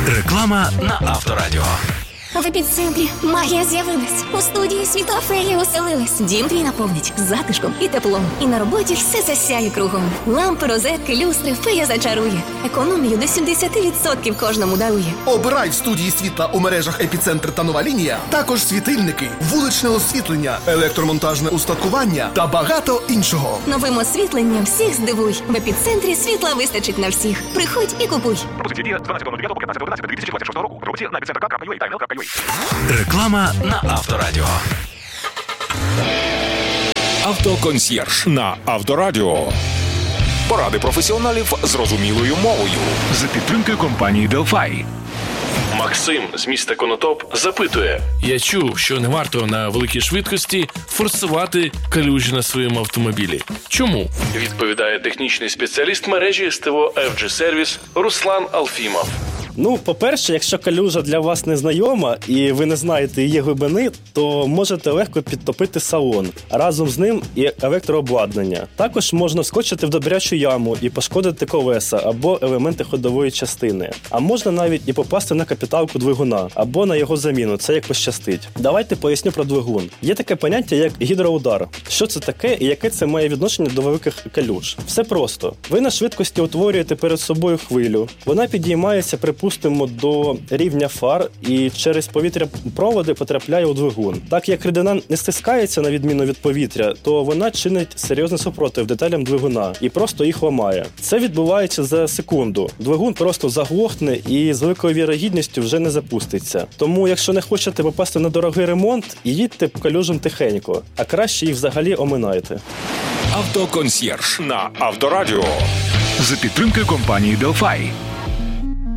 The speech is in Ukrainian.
Реклама на Авторадіо. В епіцентрі магія з'явилась. У студії світлофеї оселилась. Дім твій наповнить затишком і теплом. І на роботі все засяє кругом. Лампи, розетки, люстри, фея зачарує. Економію до 70% кожному дарує. Обирай в студії світла у мережах «Епіцентр» та «Нова лінія». Також світильники, вуличне освітлення, електромонтажне устаткування та багато іншого. Новим освітленням всіх здивуй. В епіцентрі світла вистачить на всіх. Приходь і купуй. Пропозиція діє з 12.09 по 15.11.2026 року. Роботі на epicenter.ua та email.ua. Реклама на Авторадіо. Автоконсьєрж на Авторадіо. Поради професіоналів зрозумілою мовою. За підтримкою компанії Delphi. Максим з міста Конотоп запитує. Я чув, що не варто на великій швидкості форсувати калюжі на своєму автомобілі. Чому? Відповідає технічний спеціаліст мережі СТО FG Service Руслан Алфімов. По-перше, якщо калюжа для вас не знайома і ви не знаєте її глибини, то можете легко підтопити салон, а разом з ним і електрообладнання. Також можна вскочити в добрячу яму і пошкодити колеса або елементи ходової частини. А можна навіть і попасти на капіталку двигуна або на його заміну, це як пощастить. Давайте поясню про двигун. Є таке поняття, як гідроудар. Що це таке і яке це має відношення до великих калюж? Все просто. Ви на швидкості утворюєте перед собою хвилю, вона підіймається, припустимо, до рівня фар і через повітряпроводи потрапляє у двигун. Так як рідина не стискається на відміну від повітря, то вона чинить серйозний супротив деталям двигуна і просто їх ламає. Це відбувається за секунду. Двигун просто заглохне і з великою вірогідністю вже не запуститься. Тому, якщо не хочете попасти на дорогий ремонт, їдьте по калюжам тихенько, а краще їх взагалі оминайте. Автоконсьєрж на Авторадіо. За підтримкою компанії Delphi.